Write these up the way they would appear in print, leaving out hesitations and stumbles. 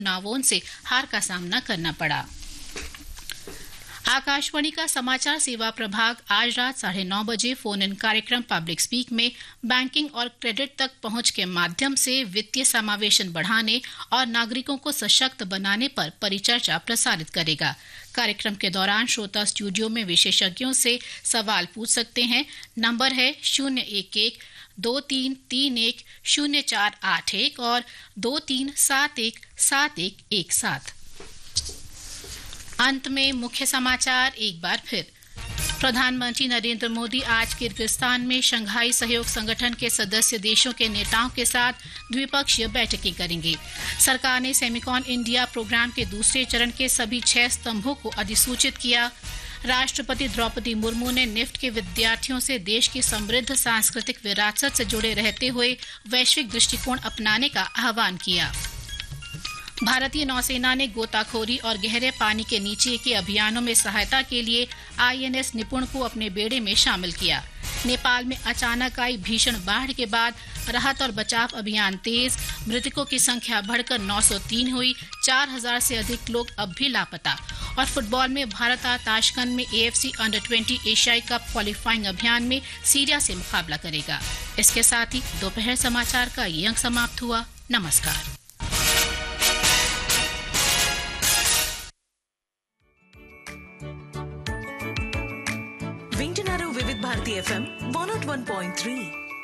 नावोन से हार का सामना करना पड़ा। आकाशवाणी का समाचार सेवा प्रभाग आज रात 9:30 बजे फोन इन कार्यक्रम पब्लिक स्पीक में बैंकिंग और क्रेडिट तक पहुंच के माध्यम से वित्तीय समावेशन बढ़ाने और नागरिकों को सशक्त बनाने पर परिचर्चा प्रसारित करेगा। कार्यक्रम के दौरान श्रोता स्टूडियो में विशेषज्ञों से सवाल पूछ सकते हैं। नंबर है 011-2331-0481 और 23717117। अंत में मुख्य समाचार एक बार फिर। प्रधानमंत्री नरेंद्र मोदी आज किर्गिस्तान में शंघाई सहयोग संगठन के सदस्य देशों के नेताओं के साथ द्विपक्षीय बैठकें करेंगे। सरकार ने सेमिकॉन इंडिया प्रोग्राम के दूसरे चरण के सभी 6 स्तंभों को अधिसूचित किया। राष्ट्रपति द्रौपदी मुर्मू ने निफ्ट के विद्यार्थियों से देश की समृद्ध सांस्कृतिक विरासत से जुड़े रहते हुए वैश्विक दृष्टिकोण अपनाने का आह्वान किया। भारतीय नौसेना ने गोताखोरी और गहरे पानी के नीचे के अभियानों में सहायता के लिए INS निपुण को अपने बेड़े में शामिल किया। नेपाल में अचानक आई भीषण बाढ़ के बाद राहत और बचाव अभियान तेज, मृतकों की संख्या बढ़कर 903 हुई, 4000 से अधिक लोग अब भी लापता। और फुटबॉल में भारत आज ताशकंद में AFC अंडर-20 एशियाई कप क्वालिफाइंग अभियान में सीरिया से मुकाबला करेगा। इसके साथ ही दोपहर समाचार का ये अंक समाप्त हुआ। नमस्कार। विविध भारती FM 101.3।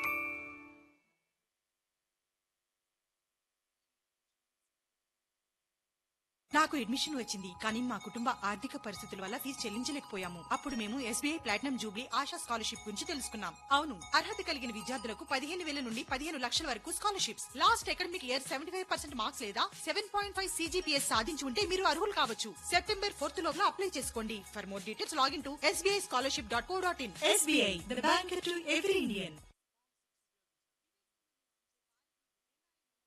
నాకు అడ్మిషన్ వచ్చింది కానీ మా కుటుంబ ఆర్థిక పరిస్థితుల వల్ల ఫీజు చెల్లించలేకపోయాము. అప్పుడు మేము SBI platinum Jubilee ASHA scholarship గురించి తెలుసుకున్నాం. అవును, అర్హత కలిగిన విద్యార్థులకు 15,000 నుండి 15 లక్షల వరకు scholarships. Last academic year 75% marks లేదా 7.5 CGPA సాధించి ఉంటే మీరు అర్హులు కావచ్చు. సెప్టెంబర్ 4th లోగా అప్లై చేసుకోండి. For more details login to sbischolarship.co.in. SBI, the bank to every Indian.